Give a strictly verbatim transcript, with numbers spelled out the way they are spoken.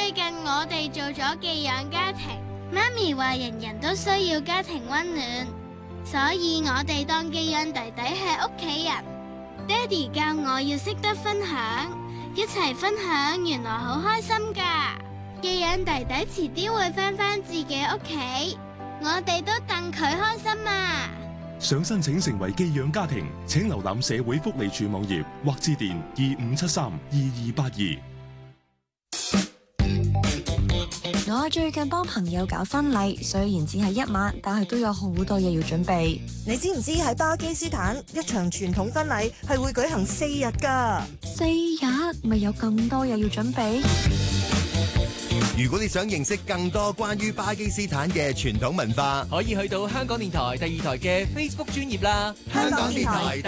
最近我哋做咗寄養家庭，媽咪話人人都需要家庭溫暖，所以我哋當寄養弟弟係屋企人。爹哋教我要識得分享，一齊分享原來好開心㗎。寄養弟弟遲啲會返返自己屋企，我哋都戥佢開心啊！ 想申請成為寄養家庭，請瀏覽社會福利署網頁或致電二五七三二二八二。 我最近幫朋友搞婚禮，雖然只係一晚，但係都有好多嘢要準備。 你知唔知喺巴基斯坦一場傳統婚禮係會舉行四日㗎？ 四日咪有咁多嘢要準備？ 如果你想認識更多關於巴基斯坦嘅傳統文化， 可以去到香港電台第二台嘅 Facebook 專頁啦。 香港電台